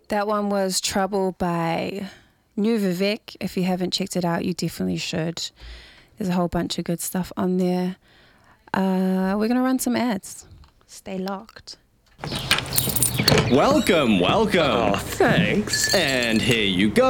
That one was Trouble by New Vivek. If you haven't checked it out, you definitely should. There's a whole bunch of good stuff on there. We're going to run some ads. Stay locked. Welcome. Oh, thanks. And here you go.